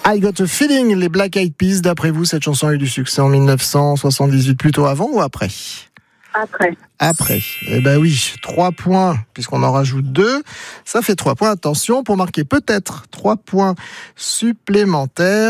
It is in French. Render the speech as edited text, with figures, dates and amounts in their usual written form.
I Got a Feeling, les Black Eyed Peas. D'après vous, cette chanson a eu du succès en 1978, plutôt avant ou après ? Après. Eh ben oui, 3 points, puisqu'on en rajoute 2. Ça fait 3 points. Attention, pour marquer peut-être 3 points supplémentaires.